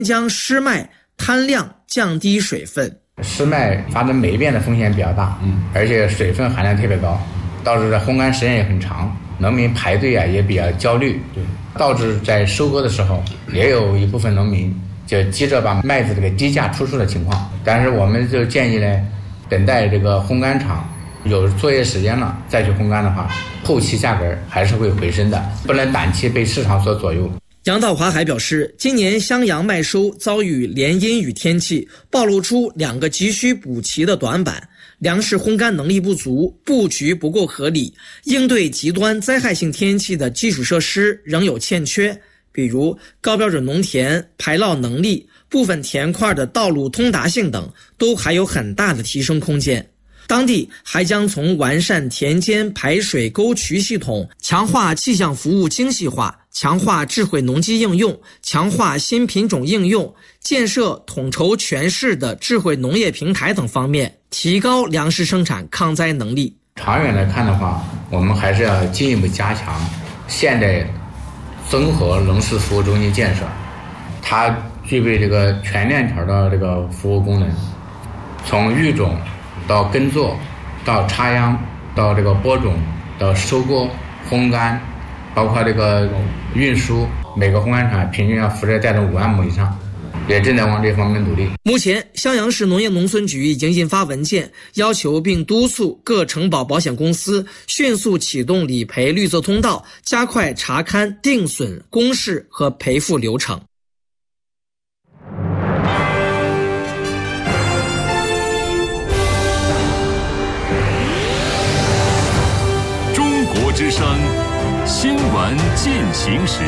将湿脉摊晾，降低水分。 湿脉发生霉变的风险比较大，而且水分含量特别高，导致烘干时间也很长，农民排队也比较焦虑，导致在收割的时候也有一部分农民就急着把麦子这个低价出售的情况。但是我们就建议呢，等待这个烘干厂有作业时间了再去烘干的话，后期价格还是会回升的，不能短期被市场所左右。 杨道华还表示，今年襄阳麦收遭遇连阴雨天气，暴露出2个急需补齐的短板：粮食烘干能力不足，布局不够合理，应对极端灾害性天气的基础设施仍有欠缺，比如高标准农田、排涝能力、部分田块的道路通达性等，都还有很大的提升空间。当地还将从完善田间排水沟渠系统、强化气象服务精细化、强化智慧农机应用、强化新品种应用、建设统筹全市的智慧农业平台等方面，提高粮食生产抗灾能力。 长远来看的话，我们还是要进一步加强现代综合农事服务中心建设，它具备这个全链条的这个服务功能，从育种到耕作，到插秧，到这个播种，到收割、烘干，包括这个运输，每个烘干厂平均要负责带动5万亩以上，也正在往这方面努力。 目前，襄阳市农业农村局已经印发文件，要求并督促各承保保险公司迅速启动理赔绿色通道，加快查勘定损、公示和赔付流程。 之声新闻进行时，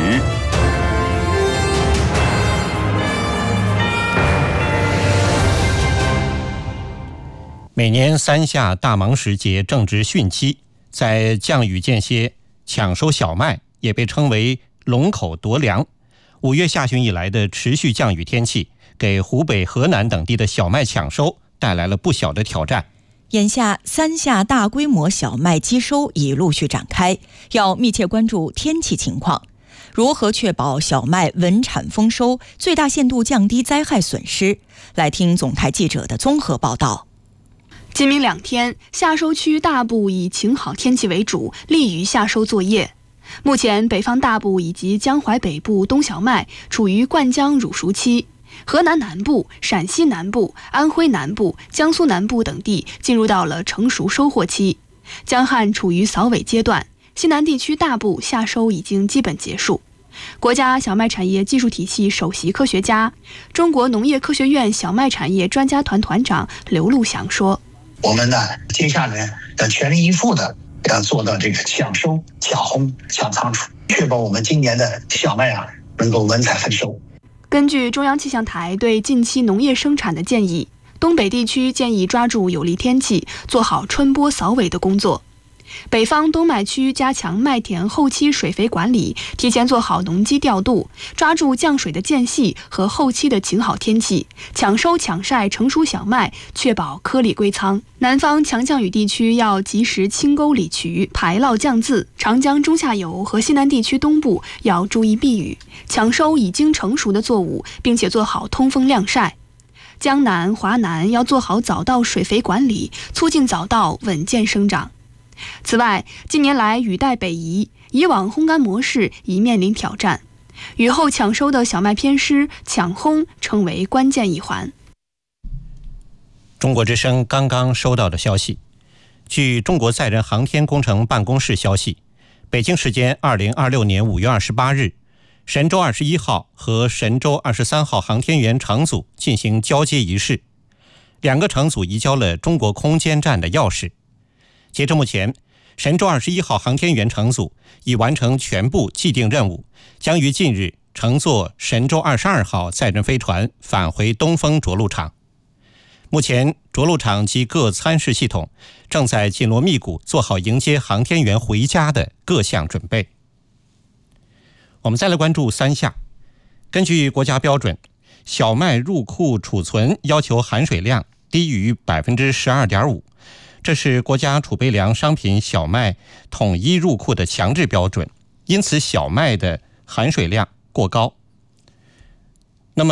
每年3夏大忙时节正值汛期，在降雨间歇抢收小麦也被称为龙口夺粮。5月下旬以来的持续降雨天气，给湖北、河南等地的小麦抢收带来了不小的挑战。 眼下3夏大规模小麦机收已陆续展开，要密切关注天气情况，如何确保小麦稳产丰收，最大限度降低灾害损失。来听总台记者的综合报道。 今明2天，夏收区大部以晴好天气为主，利于夏收作业。目前，北方大部以及江淮北部冬小麦处于灌浆乳熟期。河南南部、陕西南部、安徽南部、江苏南部等地进入到了成熟收获期，江汉处于扫尾阶段，西南地区大部夏收已经基本结束。国家小麦产业技术体系首席科学家、中国农业科学院小麦产业专家团团长刘路祥说：“ 我们呢，接下来要全力以赴的要做到这个抢收、抢烘、抢仓储，确保我们今年的小麦能够稳产丰收。” 根据中央气象台对近期农业生产的建议，东北地区建议抓住有利天气，做好春播扫尾的工作。北方冬麦区加强麦田后期水肥管理，提前做好农机调度，抓住降水的间隙和后期的晴好天气，抢收抢晒成熟小麦，确保颗粒归仓。南方强降雨地区要及时清沟理渠，排涝降渍；长江中下游和西南地区东部要注意避雨，抢收已经成熟的作物，并且做好通风晾晒。江南、华南要做好早稻水肥管理，促进早稻稳健生长。此外，近年来雨带北移，以往烘干模式已面临挑战，雨后抢收的小麦偏湿，抢烘成为关键一环。 中国之声刚刚收到的消息，据中国载人航天工程办公室消息，北京时间2026年5月28日，神舟21号和神舟23号航天员乘组进行交接仪式，2个乘组移交了中国空间站的钥匙。截至目前，神舟21号航天员乘组已完成全部既定任务，将于近日乘坐神舟22号载人飞船返回东风着陆场。目前，着陆场及各参试系统正在紧锣密鼓做好迎接航天员回家的各项准备。我们再来关注3夏。根据国家标准，小麦入库储存要求含水量低于 12.5%，这是国家储备粮商品小麦统一入库的强制标准，因此小麦的含水量过高。那么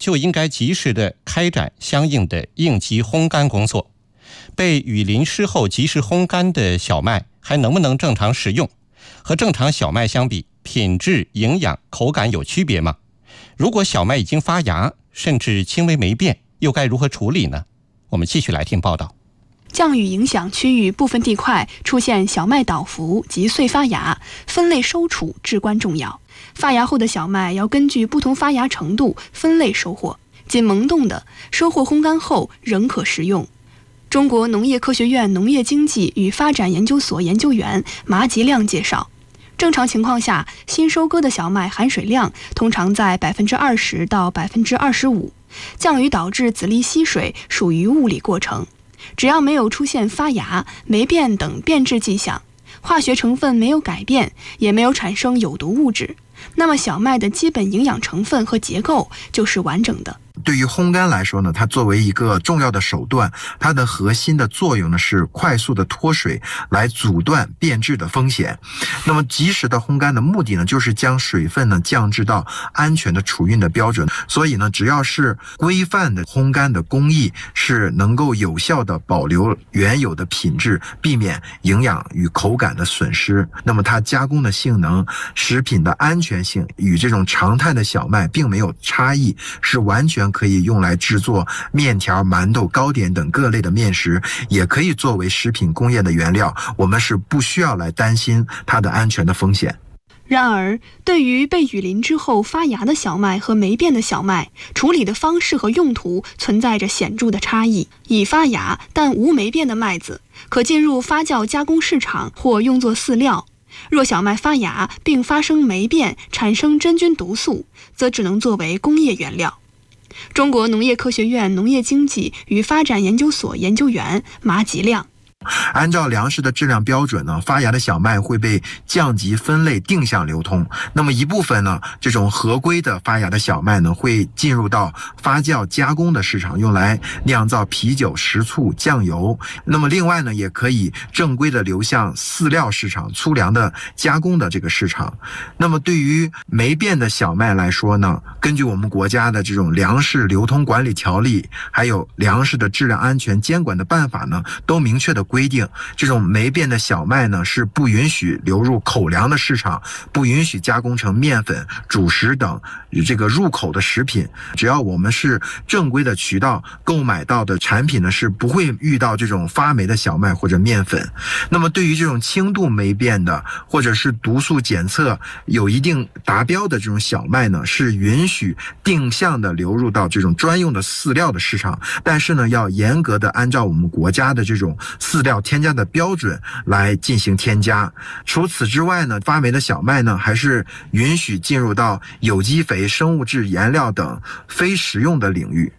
就应该及时的开展相应的应急烘干工作。被雨淋湿后及时烘干的小麦还能不能正常食用？和正常小麦相比，品质、营养、口感有区别吗？如果小麦已经发芽，甚至轻微霉变，又该如何处理呢？我们继续来听报道。 降雨影响区域部分地块出现小麦倒伏及碎发芽，分类收储至关重要。发芽后的小麦要根据不同发芽程度分类收获，仅萌动的收获烘干后仍可食用。中国农业科学院农业经济与发展研究所研究员马吉亮介绍，正常情况下，新收割的小麦含水量通常在20%到25%，降雨导致籽粒吸水属于物理过程，只要没有出现发芽、霉变等变质迹象，化学成分没有改变，也没有产生有毒物质，那么小麦的基本营养成分和结构就是完整的。 对于烘干来说呢，它作为一个重要的手段，它的核心的作用呢是快速的脱水，来阻断变质的风险。那么及时的烘干的目的呢，就是将水分呢降至到安全的储运的标准。所以呢，只要是规范的烘干的工艺，是能够有效的保留原有的品质，避免营养与口感的损失。那么它加工的性能、食品的安全性与这种常态的小麦并没有差异，是完全可以用来制作面条、馒头、糕点等各类的面食，也可以作为食品工业的原料，我们是不需要来担心它的安全的风险。 然而，对于被雨淋之后发芽的小麦和霉变的小麦，处理的方式和用途存在着显著的差异。已发芽但无霉变的麦子，可进入发酵加工市场或用作饲料；若小麦发芽并发生霉变，产生真菌毒素，则只能作为工业原料。中国农业科学院农业经济与发展研究所研究员马吉亮， 按照粮食的质量标准呢，发芽的小麦会被降级分类定向流通。那么一部分呢，这种合规的发芽的小麦呢，会进入到发酵加工的市场，用来酿造啤酒、食醋、酱油。那么另外呢，也可以正规的流向饲料市场、粗粮的加工的这个市场。那么对于霉变的小麦来说呢，根据我们国家的这种粮食流通管理条例，还有粮食的质量安全监管的办法呢，都明确的规定，这种霉变的小麦呢是不允许流入口粮的市场，不允许加工成面粉、主食等这个入口的食品。只要我们是正规的渠道购买到的产品呢，是不会遇到这种发霉的小麦或者面粉。那么对于这种轻度霉变的，或者是毒素检测有一定达标的这种小麦呢，是允许定向的流入到这种专用的饲料的市场，但是呢，要严格的按照我们国家的这种饲料添加的标准来进行添加。除此之外呢，发霉的小麦呢，还是允许进入到有机肥、生物质颜料等非食用的领域。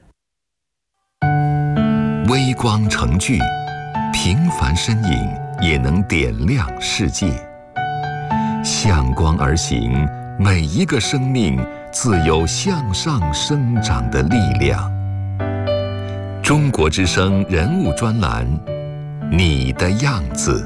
微光成炬，平凡身影也能点亮世界。向光而行，每一个生命自有向上生长的力量。中国之声人物专栏，你的样子。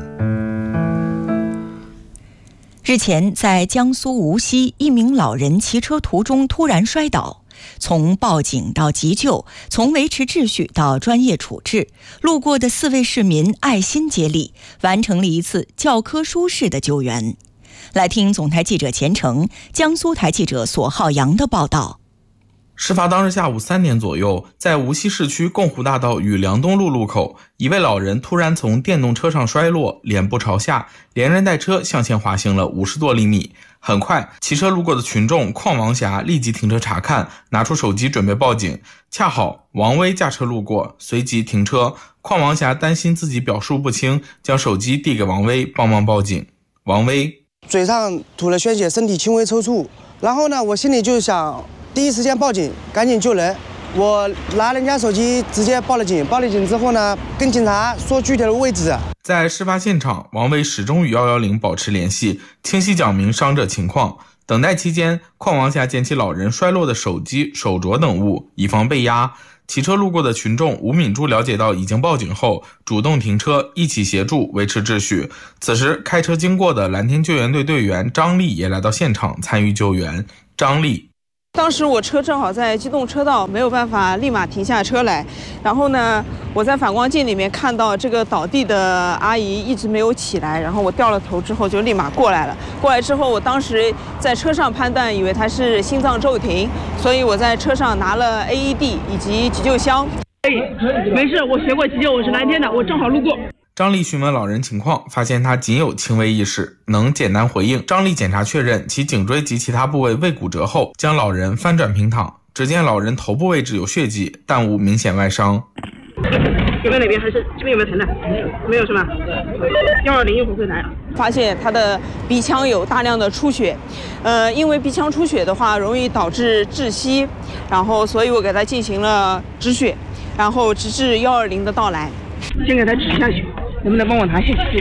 日前，在江苏无锡，一名老人骑车途中突然摔倒，从报警到急救，从维持秩序到专业处置，路过的4位市民爱心接力，完成了一次教科书式的救援。来听总台记者钱成、江苏台记者索浩洋的报道。 事发当日下午3点左右，在无锡市区共湖大道与梁东路路口，一位老人突然从电动车上摔落，脸部朝下，连人带车向前滑行了50多厘米。很快，骑车路过的群众邝王霞立即停车查看，拿出手机准备报警。恰好王威驾车路过，随即停车。邝王霞担心自己表述不清，将手机递给王威帮忙报警。王威嘴上吐了鲜血，身体轻微抽搐，然后呢，我心里就想第一时间报警，赶紧救人。我拿人家手机直接报了警，报了警之后呢，跟警察说具体的位置。 在事发现场，王威始终与110保持联系，清晰讲明伤者情况。等待期间，邝王霞捡起老人摔落的手机、手镯等物，以防被压。骑车路过的群众吴敏珠了解到已经报警后，主动停车，一起协助维持秩序。此时，开车经过的蓝天救援队队员张丽也来到现场参与救援。张丽， 当时我车正好在机动车道，没有办法立马停下车来。然后呢，我在反光镜里面看到这个倒地的阿姨一直没有起来，然后我掉了头之后就立马过来了。过来之后，我当时在车上判断以为她是心脏骤停，所以我在车上拿了 AED 以及急救箱。 没事，我学过急救，我是蓝天的，我正好路过。 张丽询问老人情况，发现他仅有轻微意识，能简单回应。张丽检查确认其颈椎及其他部位未骨折后，将老人翻转平躺。只见老人头部位置有血迹，但无明显外伤。 有没有哪边还是这边有没有疼的？没有是吗？120一会儿会来。 发现他的鼻腔有大量的出血，因为鼻腔出血的话容易导致窒息，然后所以我给他进行了止血，然后直至120的到来。 先给他止下去。能不能帮我拿下去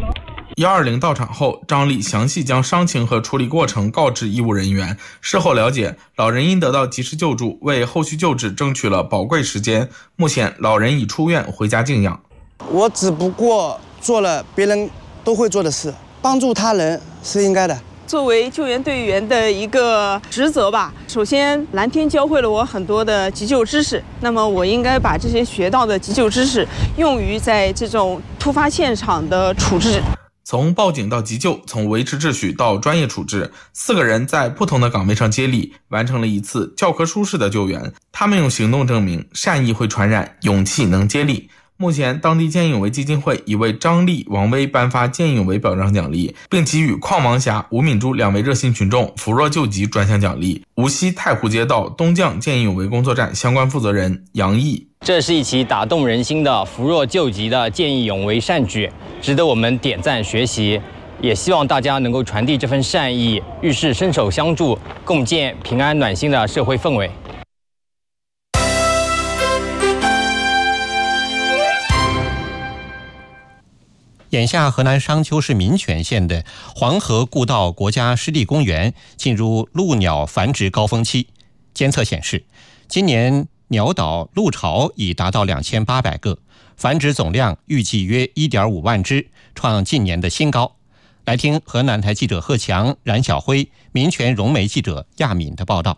？120到场后，张丽详细将伤情和处理过程告知医务人员。事后了解，老人因得到及时救助，为后续救治争取了宝贵时间。目前，老人已出院回家静养。 我只不过做了别人都会做的事，帮助他人是应该的。 作为救援队员的一个职责吧，首先蓝天教会了我很多的急救知识，那么我应该把这些学到的急救知识用于在这种突发现场的处置。 从报警到急救，从维持秩序到专业处置，4个人在不同的岗位上接力，完成了一次教科书式的救援。他们用行动证明善意会传染，勇气能接力。目前，当地见义勇为基金会已为张丽、王威颁发见义勇为表彰奖励，并给予邝王霞、吴敏珠2位热心群众扶弱救急专项奖励。无锡太湖街道东将见义勇为工作站相关负责人杨毅： 这是一起打动人心的扶弱救急的见义勇为善举，值得我们点赞学习。也希望大家能够传递这份善意，遇事伸手相助，共建平安暖心的社会氛围。 眼下，河南商丘市民权县的黄河故道国家湿地公园进入鹭鸟繁殖高峰期。监测显示，今年鸟岛鹭巢已达到2800个，繁殖总量预计约1.5万只，创近年的新高。来听河南台记者贺强、冉晓辉、民权融媒记者亚敏的报道。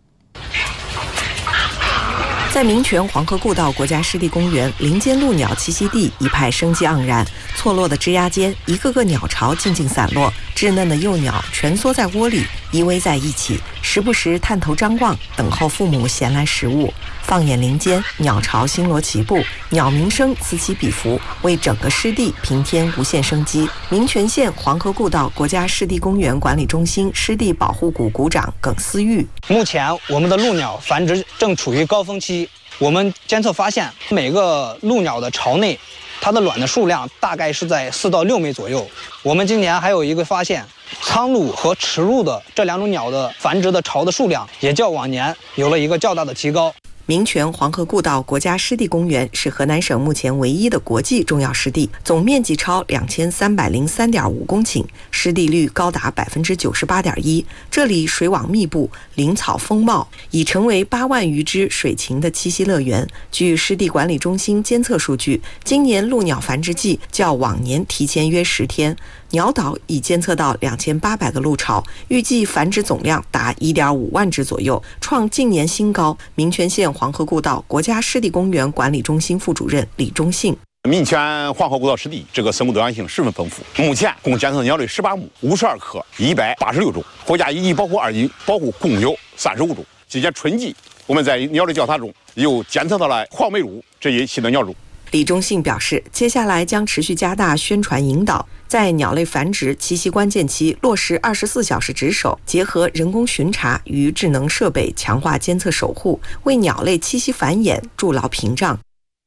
在民权黄河故道国家湿地公园林间鹭鸟栖息地，一派生机盎然。错落的枝桠间，一个个鸟巢静静散落，稚嫩的幼鸟蜷缩在窝里，依偎在一起，时不时探头张望，等候父母衔来食物。放眼林间，鸟巢星罗棋布，鸟鸣声此起彼伏，为整个湿地平添无限生机。民权县黄河故道国家湿地公园管理中心湿地保护股股长耿思玉： 目前我们的鹭鸟繁殖正处于高峰期，我们监测发现，每个鹭鸟的巢内，它的卵的数量大概是在4到6枚左右。我们今年还有一个发现，苍鹭和池鹭的这2种鸟的繁殖的巢的数量，也较往年有了一个较大的提高。 民权黄河故道国家湿地公园是河南省目前唯一的国际重要湿地，总面积超2303.5公顷，湿地率高达98.1%。这里水网密布，林草丰茂，已成为8万余只水禽的栖息乐园。据湿地管理中心监测数据，今年鹭鸟繁殖季较往年提前约10天。鸟岛已监测到2800个鹭巢，预计繁殖总量达1.5万只左右，创近年新高。民权县黄河故道国家湿地公园管理中心副主任李忠信： 民权黄河故道湿地这个生物多样性十分丰富，目前共监测鸟类18目，52科，186种，国家一级保护、2级保护共有35种。今年春季，我们在鸟类调查中又监测到了黄眉鹭这一新的鸟种。 李忠信表示，接下来将持续加大宣传引导，在鸟类繁殖栖息关键期落实24小时值守，结合人工巡查与智能设备强化监测守护，为鸟类栖息繁衍筑牢屏障。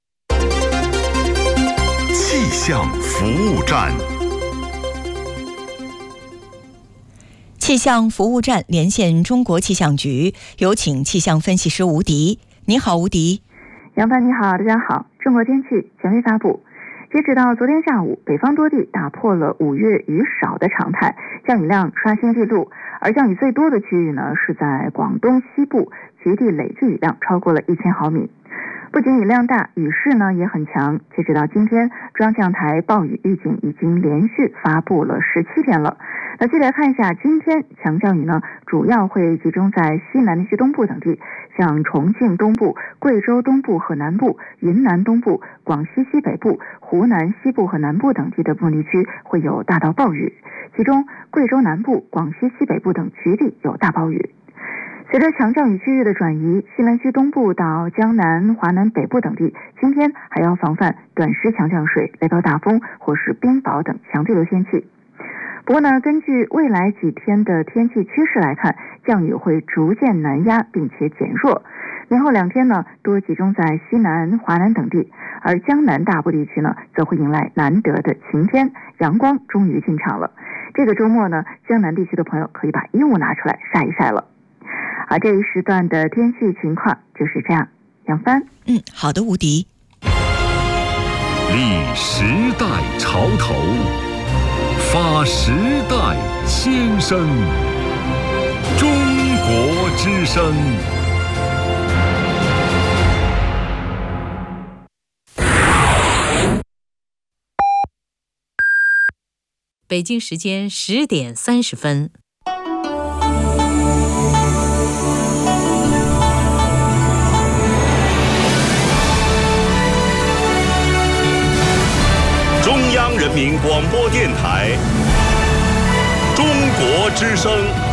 气象服务站， 气象服务站连线中国气象局，有请气象分析师吴迪。你好，吴迪。 杨帆你好，大家好。中国天气权威发布，截止到昨天下午，北方多地打破了5月雨少的常态，降雨量刷新纪录，而降雨最多的区域呢是在广东西部，局地累计雨量超过了1000毫米。 不仅雨量大，雨势呢也很强。截止到今天，中央气象台暴雨预警已经连续发布了17天了。那具体来看一下，今天强降雨呢，主要会集中在西南地区东部等地，像重庆东部、贵州东部和南部、云南东部、广西西北部、湖南西部和南部等地的部分地区会有大到暴雨，其中贵州南部、广西西北部等局地有大暴雨。随着强降雨区域的转移，西南区东部到江南、华南北部等地，今天还要防范短时强降水、雷暴大风或是冰雹等强对流天气。不过呢，根据未来几天的天气趋势来看，降雨会逐渐南压并且减弱。明后2天呢，多集中在西南、华南等地，而江南大部地区呢，则会迎来难得的晴天，阳光终于进场了。这个周末呢，江南地区的朋友可以把衣物拿出来晒一晒了。而这一时段的天气情况就是这样。杨帆， 好的，吴迪。 立时代潮头，发时代先声，中国之声。 北京时间10点30分。 中央人民广播电台，中国之声。